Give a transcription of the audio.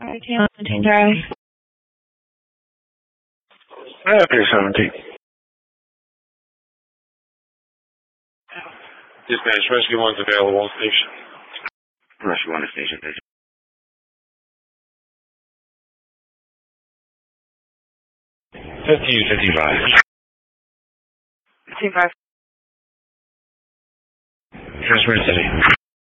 RT 17 Drive. Okay, 17. Dispatch, Rescue 1's available on station. Rescue 1 to station. 55. 55. Transfer to city.